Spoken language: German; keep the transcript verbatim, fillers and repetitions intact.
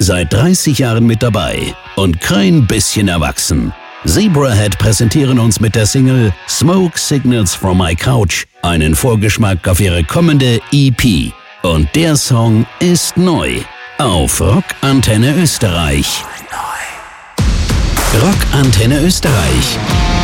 Seit dreißig Jahren mit dabei und kein bisschen erwachsen. Zebrahead präsentieren uns mit der Single Smoke Signals from My Couch einen Vorgeschmack auf ihre kommende E P. Und der Song ist neu auf Rock Antenne Österreich. Rock Antenne Österreich.